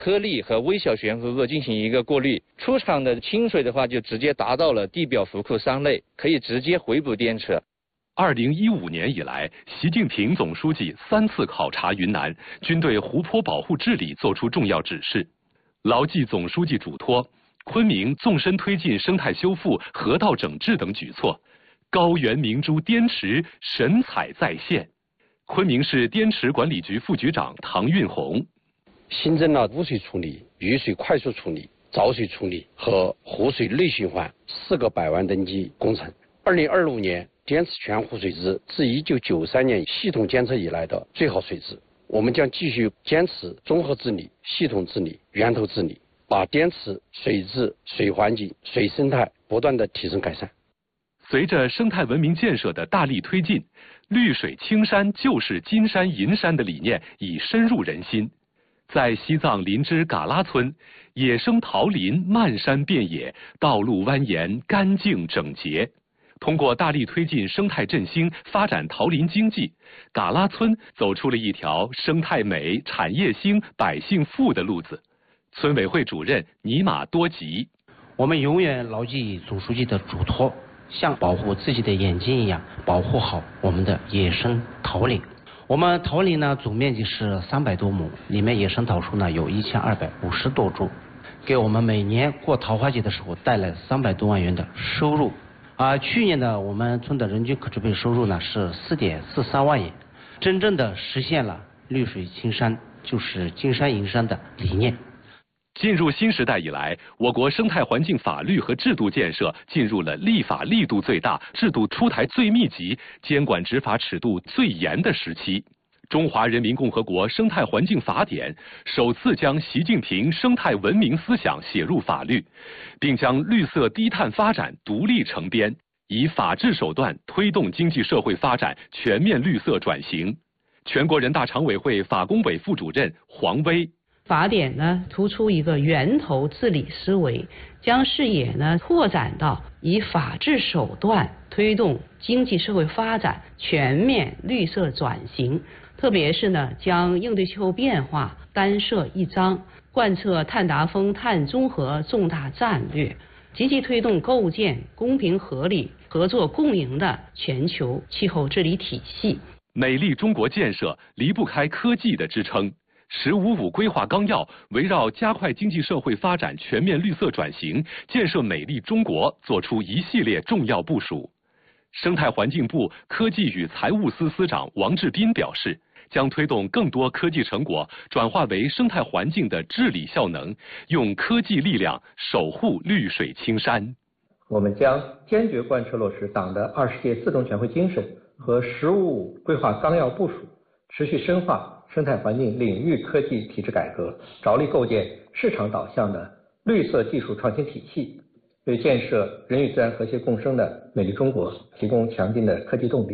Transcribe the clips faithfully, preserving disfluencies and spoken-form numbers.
颗粒和微小悬浮物进行一个过滤，出厂的清水的话就直接达到了地表浮库三类，可以直接回补电池。 二零一五年以来，习近平总书记三次考察云南，均对湖泊保护治理作出重要指示。牢记总书记嘱托，昆明纵深推进生态修复、河道整治等举措，高原明珠滇池神采再现。昆明市滇池管理局副局长唐运红。 新增了污水处理、雨水快速处理、沼水处理和湖水内循环四个百万吨级工程。二零二五年，滇池全湖水质自一九九三年系统监测以来的最好水质。我们将继续坚持综合治理、系统治理、源头治理，把滇池水质、水环境、水生态不断的提升改善。 随着生态文明建设的大力推进，绿水青山就是金山银山的理念已深入人心。在西藏林芝嘎拉村，野生桃林漫山遍野，道路蜿蜒，干净整洁。通过大力推进生态振兴、发展桃林经济，嘎拉村走出了一条生态美、产业兴、百姓富的路子。村委会主任尼玛多吉： 我们永远牢记总书记的嘱托，像保护自己的眼睛一样，保护好我们的野生桃林。我们桃林呢，总面积是三百多亩，里面野生桃树呢有一千二百五十多株，给我们每年过桃花节的时候带来三百多万元的收入。啊，去年呢，我们村的人均可支配收入呢是四点四三万元，真正的实现了绿水青山就是金山银山的理念。 进入新时代以来，我国生态环境法律和制度建设进入了立法力度最大、制度出台最密集、监管执法尺度最严的时期。中华人民共和国生态环境法典首次将习近平生态文明思想写入法律，并将绿色低碳发展独立成编，以法治手段推动经济社会发展全面绿色转型。全国人大常委会法工委副主任黄威。 法典呢突出一个源头治理思维，将视野呢拓展到以法治手段推动经济社会发展全面绿色转型，特别是呢将应对气候变化单设一章，贯彻碳达峰、碳中和重大战略，积极推动构建公平合理、合作共赢的全球气候治理体系。 美丽中国建设离不开科技的支撑。十五五规划纲要围绕加快经济社会发展全面绿色转型，建设美丽中国作出一系列重要部署。生态环境部科技与财务司司长王志斌表示，将推动更多科技成果转化为生态环境的治理效能，用科技力量守护绿水青山。 我们将坚决贯彻落实党的二十届四中全会精神和十五五规划纲要部署，持续深化生态环境领域科技体制改革，着力构建市场导向的绿色技术创新体系，为建设人与自然和谐共生的美丽中国提供强劲的科技动力。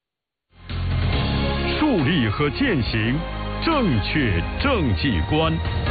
树立和践行正确政绩观。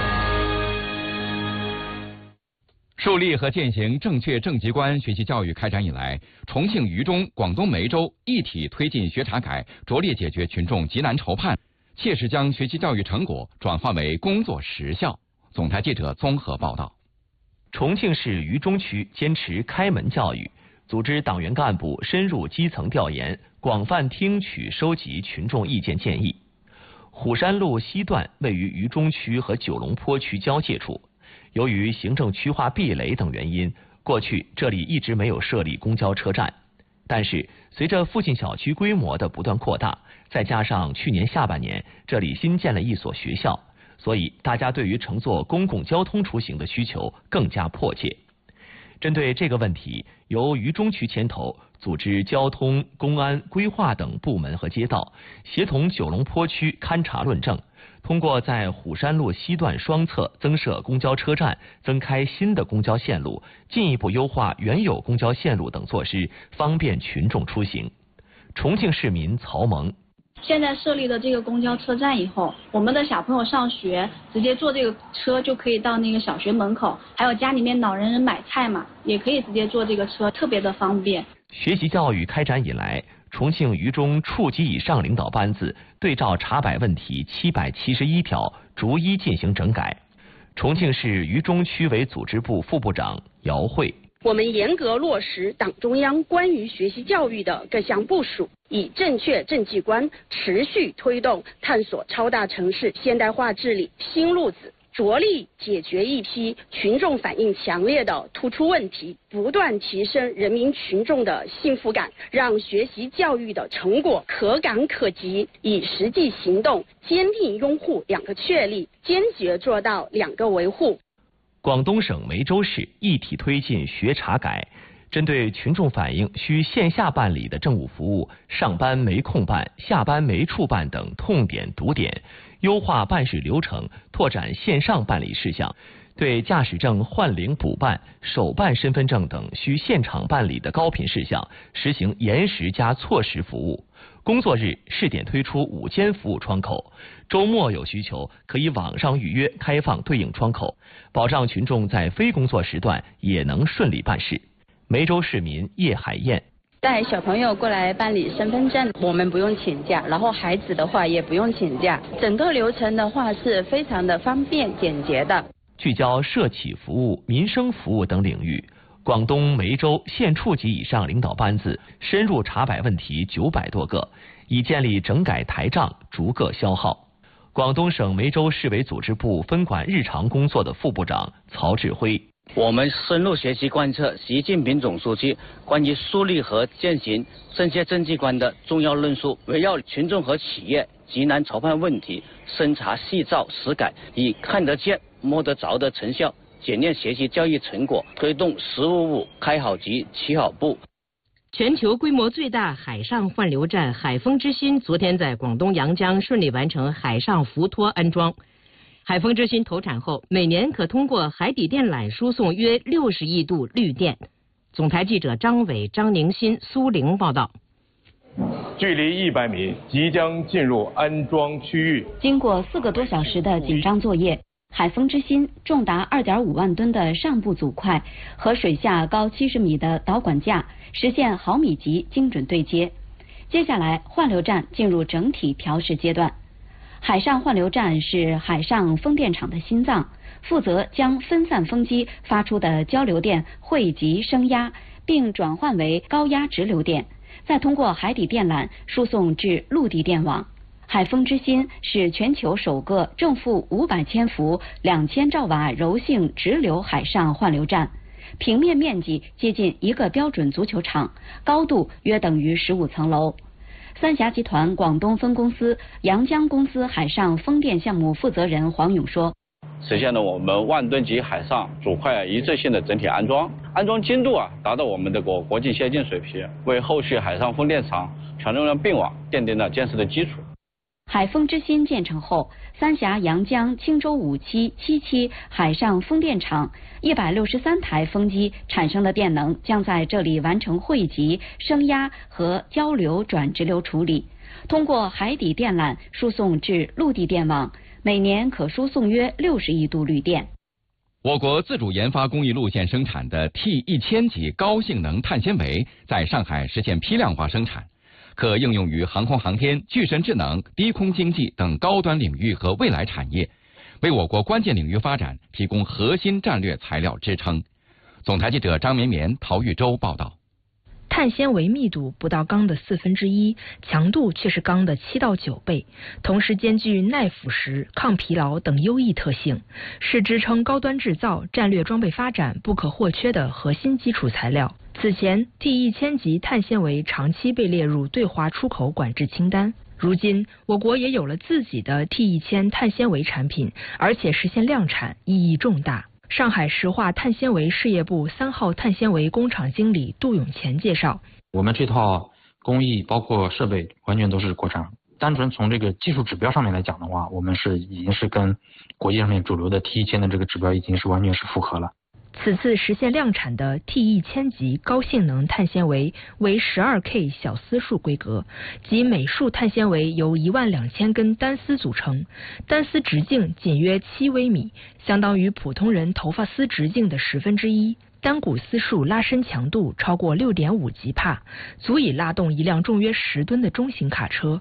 树立和践行正确政绩观学习教育开展以来，重庆渝中、广东梅州一体推进学查改，着力解决群众急难愁盼，切实将学习教育成果转化为工作实效。总台记者综合报道。 重庆市渝中区坚持开门教育，组织党员干部深入基层调研，广泛听取收集群众意见建议。虎山路西段位于渝中区和九龙坡区交界处，由于行政区划壁垒等原因，过去这里一直没有设立公交车站。但是随着附近小区规模的不断扩大，再加上去年下半年这里新建了一所学校，所以大家对于乘坐公共交通出行的需求更加迫切。针对这个问题，由渝中区牵头，组织交通、公安、规划等部门和街道，协同九龙坡区勘察论证，通过在虎山路西段双侧增设公交车站、增开新的公交线路，进一步优化原有公交线路等措施，方便群众出行。重庆市民曹萌： 现在设立了这个公交车站以后，我们的小朋友上学直接坐这个车就可以到那个小学门口，还有家里面老人人买菜嘛，也可以直接坐这个车，特别的方便。 学习教育开展以来，重庆渝中处级以上领导班子对照查摆问题七百七十一条，逐一进行整改。 重庆市渝中区委组织部副部长姚慧。 我们严格落实党中央关于学习教育的各项部署，以正确政绩观持续推动探索超大城市现代化治理新路子，着力解决一批群众反映强烈的突出问题，不断提升人民群众的幸福感，让学习教育的成果可感可及，以实际行动坚定拥护两个确立，坚决做到两个维护。 广东省梅州市一体推进学查改，针对群众反映需线下办理的政务服务，上班没空办、下班没处办等痛点堵点，优化办事流程，拓展线上办理事项，对驾驶证换领补办、手办身份证等需现场办理的高频事项，实行延时加错时服务。工作日试点推出午间服务窗口，周末有需求可以网上预约开放对应窗口，保障群众在非工作时段也能顺利办事。梅州市民叶海燕。 带小朋友过来办理身份证，我们不用请假，然后孩子的话也不用请假，整个流程的话是非常的方便简洁的。 聚焦社企服务、民生服务等领域，广东梅州县处级以上领导班子深入查摆问题九百多个，已建立整改台账，逐个消耗。广东省梅州市委组织部分管日常工作的副部长曹志辉。 我们深入学习贯彻习近平总书记关于树立和践行正确政绩观的重要论述，围绕群众和企业急难愁盼问题，深查细造实改，以看得见摸得着的成效检验学习教育成果，推动“十五五”开好局、起好步。 全球规模最大海上换流站海丰之星昨天在广东阳江顺利完成海上浮托安装。海丰之星投产后，每年可通过海底电缆输送约六十亿度绿电。总台记者张伟、张宁新、苏玲报道。 距离一百米，即将进入安装区域。 经过四个多小时的紧张作业，海丰之星重达二点五万吨的上部组块和水下高七十米的导管架实现毫米级精准对接。接下来，换流站进入整体调试阶段。海上换流站是海上风电场的心脏，负责将分散风机发出的交流电汇集升压，并转换为高压直流电，再通过海底电缆输送至陆地电网。海丰之星是全球首个正负五百千伏、两千兆瓦柔性直流海上换流站，平面面积接近一个标准足球场，高度约等于十五层楼。三峡集团广东分公司阳江公司海上风电项目负责人黄勇说， 实现了我们万吨级海上主块一致性的整体安装，安装精度啊达到我们的国国际先进水平，为后续海上风电场全容量并网奠定了坚实的基础。 海丰之星建成后，三峡阳江青州五期、七期海上风电场一百六十三台风机产生的电能将在这里完成汇集、升压和交流转直流处理，通过海底电缆输送至陆地电网，每年可输送约六十亿度绿电。 我国自主研发工艺路线生产的 T 一千级高性能碳纤维在上海实现批量化生产，可应用于航空航天、具身智能、低空经济等高端领域和未来产业，为我国关键领域发展提供核心战略材料支撑。总台记者张绵绵、陶玉洲报道。 碳纤维密度不到钢的四分之一，强度却是钢的七到九倍，同时兼具耐腐蚀、抗疲劳等优异特性，是支撑高端制造、战略装备发展不可或缺的核心基础材料。此前 T 一千级碳纤维长期被列入对华出口管制清单，如今我国也有了自己的 T 一千碳纤维产品，而且实现量产，意义重大。上海石化碳纤维事业部三号碳纤维工厂经理杜永乾介绍， 我们这套工艺包括设备完全都是国产，单纯从这个技术指标上面来讲的话，我们是已经是跟国际上面主流的 T 一千的这个指标已经是完全是符合了。 此次实现量产的 T 一千级高性能碳纤维为 十二K 小丝束规格，即每束碳纤维由一万两千根单丝组成，单丝直径仅约七微米，相当于普通人头发丝直径的十分之一。单股丝束拉伸强度超过 六点五吉帕，足以拉动一辆重约十吨的中型卡车。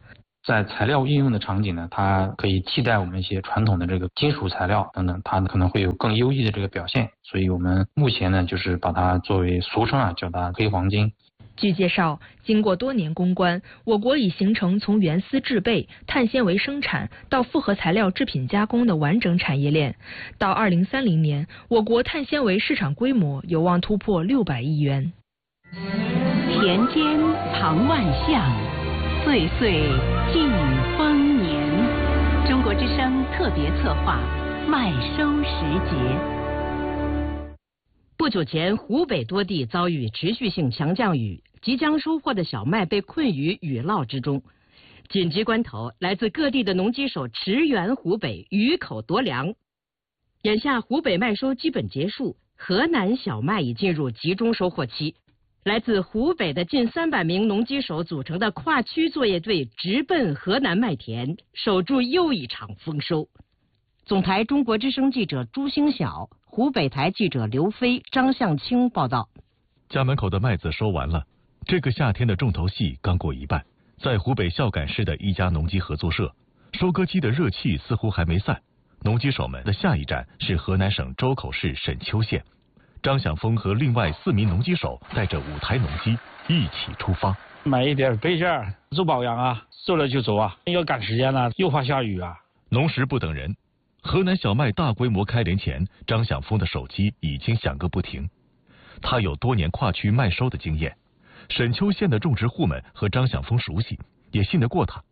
在材料应用的场景呢，它可以替代我们一些传统的这个金属材料等等，它可能会有更优异的这个表现。所以我们目前呢，就是把它作为俗称啊，叫它黑黄金。 据介绍，经过多年攻关，我国已形成从原丝制备、碳纤维生产到复合材料制品加工的完整产业链。到二零三零年，我国碳纤维市场规模有望突破六百亿元。 田间藏万象，岁岁尽丰年。中国之声特别策划麦收时节。 不久前，湖北多地遭遇持续性强降雨，即将收获的小麦被困于雨涝之中。紧急关头，来自各地的农机手驰援湖北，雨口夺粮。眼下湖北麦收基本结束，河南小麦已进入集中收获期。来自湖北的近三百名农机手组成的跨区作业队直奔河南麦田，守住又一场丰收。总台中国之声记者朱星晓，湖北台记者刘飞、张向清报道。 家门口的麦子收完了，这个夏天的重头戏刚过一半。在湖北孝感市的一家农机合作社，收割机的热气似乎还没散。农机手们的下一站是河南省周口市沈丘县。张晓峰和另外四名农机手带着五台农机一起出发， 买一点备件做保养啊，做了就走啊，要赶时间呢、啊，又怕下雨啊。 农时不等人，河南小麦大规模开镰前，张晓峰的手机已经响个不停。他有多年跨区麦收的经验，沈丘县的种植户们和张晓峰熟悉，也信得过他。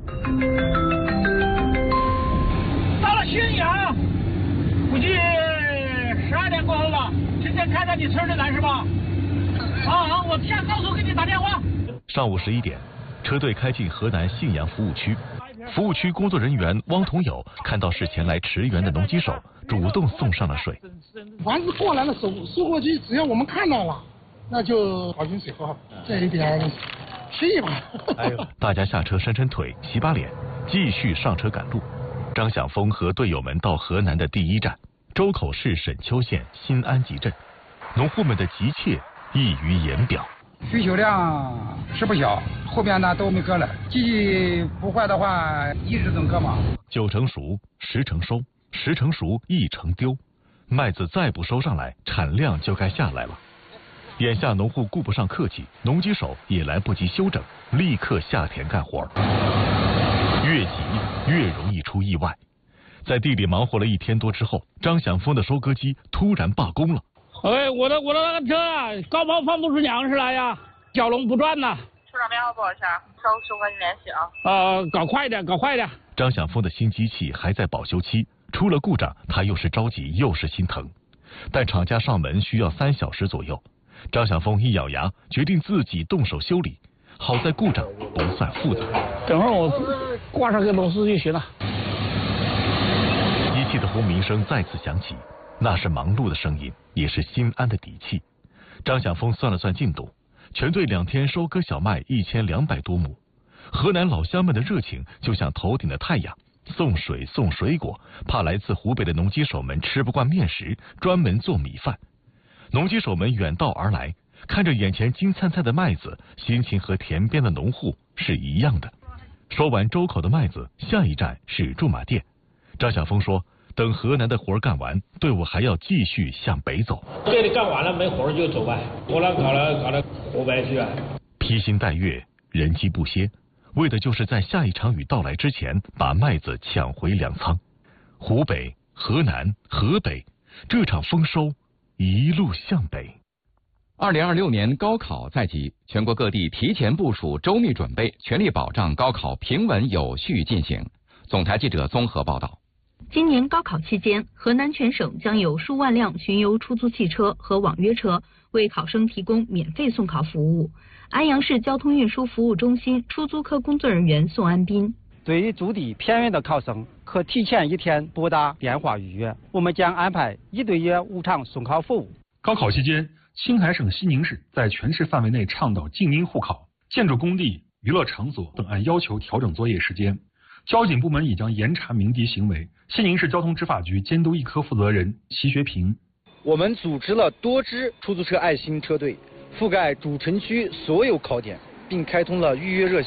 到了新阳，估计十二点过后吧。今天开到你村里来是吧？啊，我下高速给你打电话。 上午十一点，车队开进河南信阳服务区。服务区工作人员汪同友看到是前来驰援的农机手，主动送上了水。 凡是过来了收收获机，只要我们看到了，那就好瓶水喝，这一点屁吧。 哎呦！大家下车伸伸腿，洗把脸，继续上车赶路。张晓峰和队友们到河南的第一站周口市沈丘县新安集镇，农户们的急切溢于言表。 需求量是不小，后边呢都没割了，机器不坏的话，一直能割嘛。 九成熟，十成收，十成熟，一成丢。麦子再不收上来，产量就该下来了。眼下农户顾不上客气，农机手也来不及休整，立刻下田干活。越急越容易出意外。在地里忙活了一天多之后，张晓峰的收割机突然罢工了。 哎，我的我的那个车啊，高抛放不出粮食来呀，小龙不转呐。 出厂编号多少钱？稍后和你联系啊。 呃，搞快点，搞快点。 张晓峰的新机器还在保修期，出了故障，他又是着急又是心疼。但厂家上门需要三小时左右，张晓峰一咬牙，决定自己动手修理。好在故障不算复杂， 等会儿我挂上个螺丝就行了。 机器的轰鸣声再次响起。那是忙碌的声音，也是心安的底气。张晓峰算了算进度，全队两天收割小麦一千两百多亩。河南老乡们的热情就像头顶的太阳，送水送水果，怕来自湖北的农机手们吃不惯面食，专门做米饭。农机手们远道而来，看着眼前金灿灿的麦子，心情和田边的农户是一样的。收完周口的麦子，下一站是驻马店。张晓峰说，等河南的活干完，队伍还要继续向北走。 这里干完了没活就走呗，我俩搞了搞了湖北去啊。 披星戴月，人机不歇，为的就是在下一场雨到来之前，把麦子抢回粮仓。湖北、河南、河北，这场丰收一路向北。 二零二六年高考在即，全国各地提前部署，周密准备，全力保障高考平稳有序进行。总台记者综合报道。 今年高考期间，河南全省将有数万辆巡游出租汽车和网约车为考生提供免费送考服务。安阳市交通运输服务中心出租科工作人员宋安斌： 对于驻地偏远的考生，可提前一天拨打电话预约，我们将安排一对一无偿送考服务。 高考期间，青海省西宁市在全市范围内倡导静音护考，建筑工地、娱乐场所等按要求调整作业时间。交警部门已将严查鸣笛行为。西宁市交通执法局监督一科负责人齐学平： 我们组织了多支出租车爱心车队，覆盖主城区所有考点，并开通了预约热线。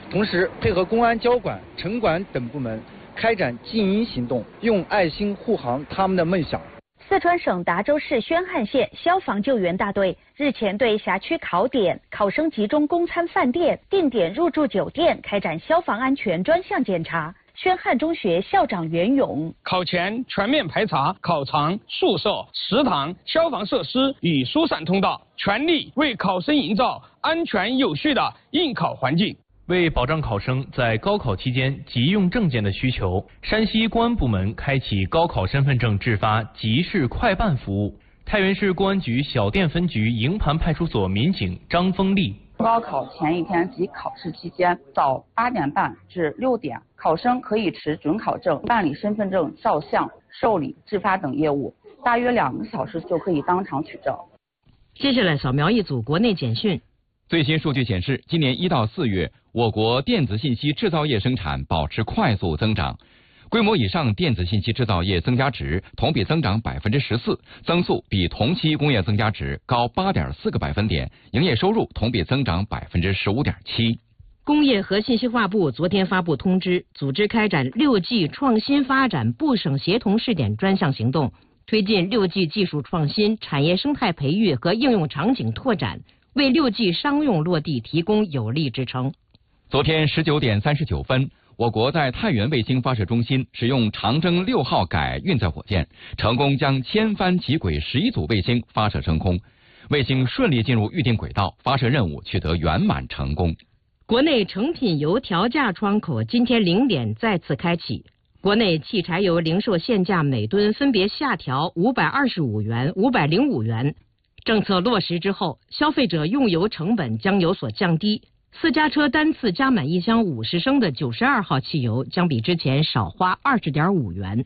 同时配合公安、交管、城管等部门开展静音行动，用爱心护航他们的梦想。 四川省达州市宣汉县消防救援大队日前对辖区考点、考生集中供餐饭店、定点入住酒店开展消防安全专项检查。宣汉中学校长袁勇： 考前全面排查考场、宿舍、食堂、消防设施与疏散通道，全力为考生营造安全有序的应考环境。 为保障考生在高考期间急用证件的需求，山西公安部门开启高考身份证制发即时快办服务。太原市公安局小店分局营盘派出所民警张丰利： 高考前一天及考试期间，早八点半至六点，考生可以持准考证办理身份证照相、受理、制发等业务，大约两个小时就可以当场取证。 接下来扫描一组国内简讯。 最新数据显示，今年一到四月，我国电子信息制造业生产保持快速增长，规模以上电子信息制造业增加值同比增长百分之十四，增速比同期工业增加值高八点四个百分点，营业收入同比增长百分之十五点七。 工业和信息化部昨天发布通知，组织开展六 G 创新发展部省协同试点专项行动，推进六 G 技术创新、产业生态培育和应用场景拓展，为六 G 商用落地提供有力支撑。 昨天十九点三十九分，我国在太原卫星发射中心使用长征六号改运载火箭，成功将千帆极轨十一组卫星发射升空，卫星顺利进入预定轨道，发射任务取得圆满成功。 国内成品油调价窗口今天零点再次开启，国内汽柴油零售限价每吨分别下调五百二十五元、五百零五元。政策落实之后，消费者用油成本将有所降低。私家车单次加满一箱五十升的九十二号汽油，将比之前少花二十点五元。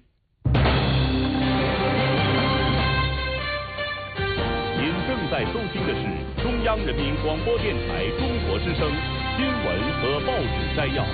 您正在收听的是中央人民广播电台中国之声新闻和报纸摘要。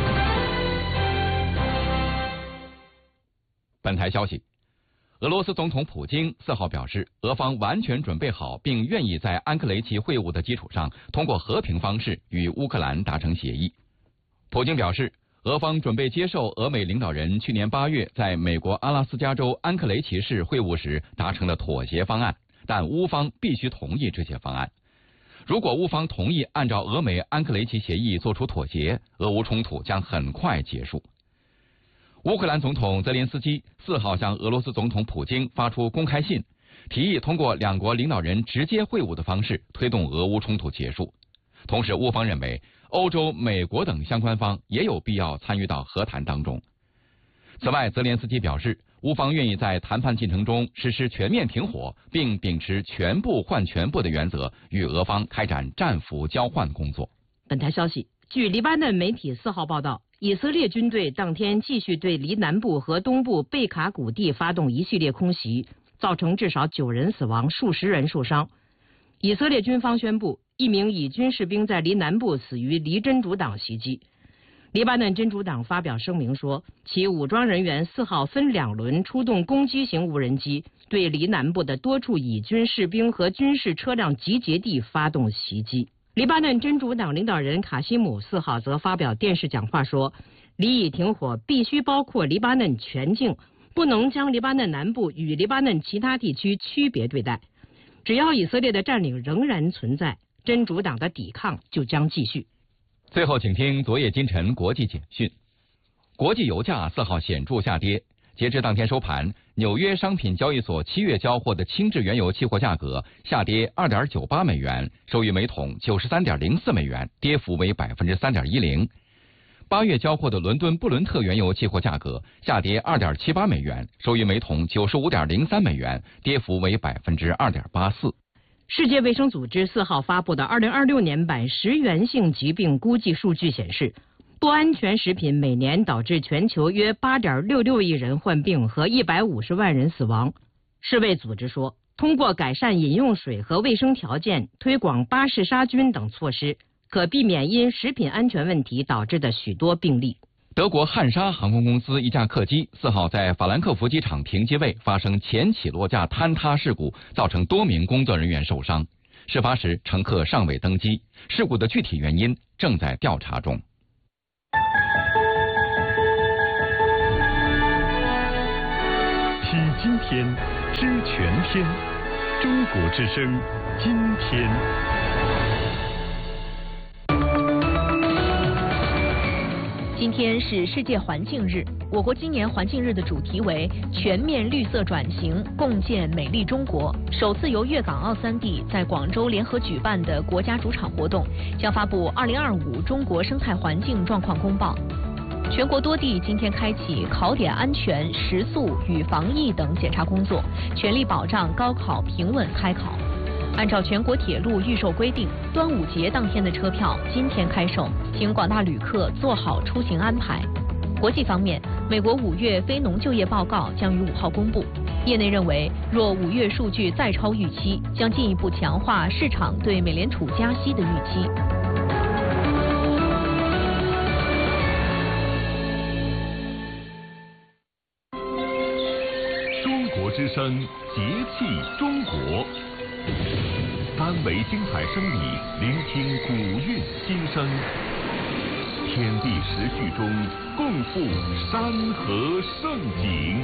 本台消息。俄罗斯总统普京四号表示，俄方完全准备好并愿意在安克雷奇会晤的基础上，通过和平方式与乌克兰达成协议。普京表示，俄方准备接受俄美领导人去年八月在美国阿拉斯加州安克雷奇市会晤时达成的妥协方案，但乌方必须同意这些方案。如果乌方同意按照俄美安克雷奇协议做出妥协，俄乌冲突将很快结束。乌克兰总统泽连斯基四号向俄罗斯总统普京发出公开信，提议通过两国领导人直接会晤的方式推动俄乌冲突结束。同时，乌方认为欧洲、美国等相关方也有必要参与到和谈当中。此外，泽连斯基表示，乌方愿意在谈判进程中实施全面停火，并秉持全部换全部的原则，与俄方开展战俘交换工作。 本台消息，据黎巴嫩媒体四号报道，以色列军队当天继续对黎南部和东部贝卡谷地发动一系列空袭，造成至少九人死亡，数十人受伤。以色列军方宣布，一名以军士兵在黎南部死于黎真主党袭击。黎巴嫩真主党发表声明说，其武装人员四号分两轮出动攻击型无人机，对黎南部的多处以军士兵和军事车辆集结地发动袭击。黎巴嫩真主党领导人卡西姆四号则发表电视讲话说，黎以停火必须包括黎巴嫩全境，不能将黎巴嫩南部与黎巴嫩其他地区区别对待。只要以色列的占领仍然存在，真主党的抵抗就将继续。 最后，请听昨夜今晨国际简讯。国际油价四号显著下跌，截至当天收盘，纽约商品交易所七月交货的轻质原油期货价格下跌 二点九八美元，收于每桶 九十三点零四美元，跌幅为 百分之三点一零。八月交货的伦敦布伦特原油期货价格下跌 二点七八美元，收于每桶 九十五点零三美元，跌幅为 百分之二点八四。 世界卫生组织四号发布的二零二六年版食源性疾病估计数据显示，不安全食品每年导致全球约 八点六六亿人患病和一百五十万人死亡。世卫组织说，通过改善饮用水和卫生条件、推广巴氏杀菌等措施，可避免因食品安全问题导致的许多病例。 德国汉莎航空公司一架客机四号在法兰克福机场停机位发生前起落架坍塌事故，造成多名工作人员受伤。事发时乘客尚未登机，事故的具体原因正在调查中。 听今天，知全天。中国之声，今天。 今天是世界环境日，我国今年环境日的主题为全面绿色转型，共建美丽中国。首次由粤港澳三地在广州联合举办的国家主场活动，将发布二零二五中国生态环境状况公报。全国多地今天开启考点安全、食宿与防疫等检查工作，全力保障高考平稳开考。按照全国铁路预售规定，端午节当天的车票今天开售，请广大旅客做好出行安排。国际方面，美国五月非农就业报告将于五号公布，业内认为，若五月数据再超预期，将进一步强化市场对美联储加息的预期。 中国之声，节气中国。三维精彩声里，聆听古韵心声。天地时序中，共赴山河盛景。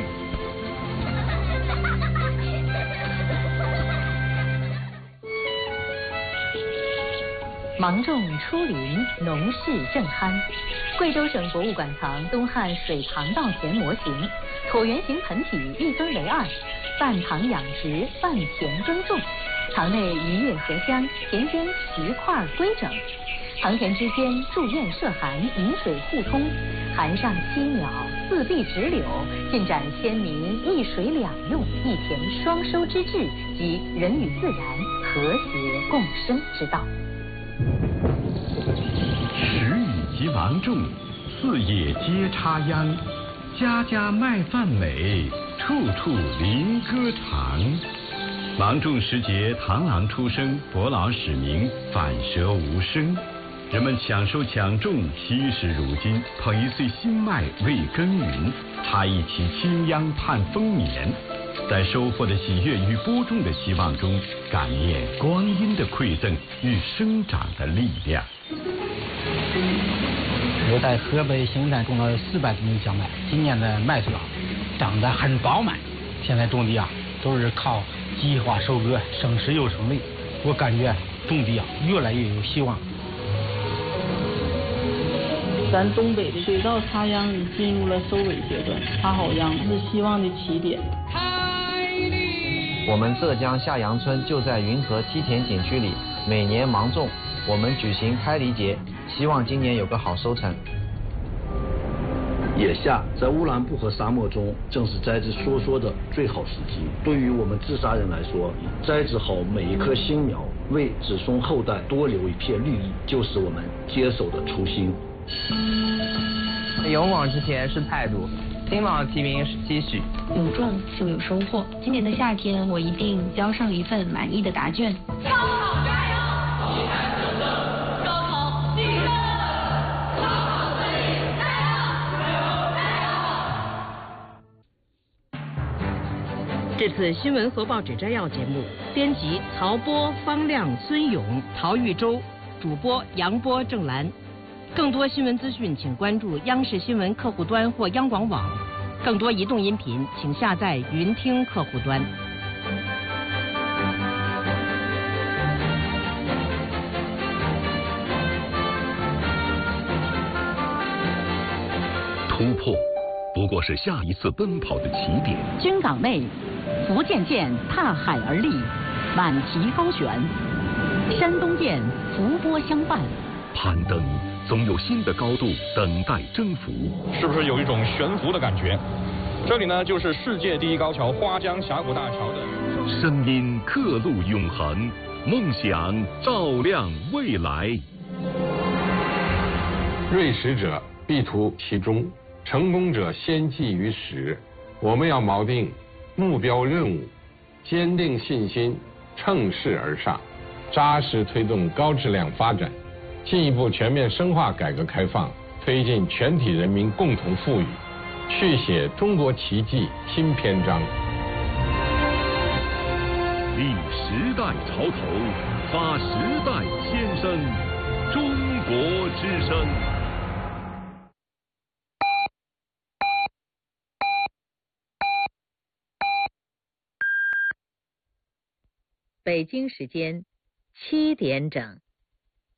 芒种初林，农事正酣。贵州省博物馆藏东汉水塘稻田模型，椭圆形盆体一分为二，半塘养殖，半田耕种。塘内鱼跃荷香，田间石块规整。塘田之间筑院设涵，引水互通，涵上七鸟，四壁直柳，尽展先民一水两用、一田双收之志及人与自然和谐共生之道。 时以及芒种，四野皆插秧，家家麦饭美，处处林歌长。芒种时节，螳螂出生，伯劳使鸣，反舌无声。人们抢收抢种，惜时如金，捧一穗新麦为耕耘，插一旗青秧盼丰年。在收获的喜悦与播种的希望中，感念光阴的馈赠与生长的力量。 我在河北兴山种了四百多亩小麦，今年的麦穗啊长得很饱满。现在种地啊都是靠计划收割，省时又省力。我感觉种地啊越来越有希望。 咱东北的水稻插秧已进入了收尾阶段，插好秧是希望的起点。 我们浙江下杨村就在云河梯田景区里，每年芒种，我们举行开犁节，希望今年有个好收成。 眼下在乌兰布和沙漠中，正是栽植梭梭的最好时机。对于我们自杀人来说，栽植好每一棵新苗，为子孙后代多留一片绿意，就是我们坚守的初心。 勇往直前是态度，金榜题名是期许。 有种就有收获。今年的夏天，我一定交上一份满意的答卷。高考加油！一战得胜，高考必胜！高考自己加油！加油！ 这次新闻速报纸摘要节目，编辑曹波、方亮、孙勇、陶玉洲，主播杨波、郑兰。更多新闻资讯，请关注央视新闻客户端或央广网。更多移动音频，请下载云听客户端。 突破不过是下一次奔跑的起点。 军港内，福建舰踏海而立，满旗高悬；山东舰浮波相伴。 攀登总有新的高度等待征服， 是不是有一种悬浮的感觉？这里呢，就是世界第一高桥花江峡谷大桥的声音，刻录永恒，梦想照亮未来。 锐实者必图其中，成功者先记于始。我们要锚定目标任务，坚定信心，乘势而上，扎实推动高质量发展。进一步全面深化改革开放，推进全体人民共同富裕，续写中国奇迹新篇章。 立时代潮头，发时代先声，中国之声。 北京时间七点整。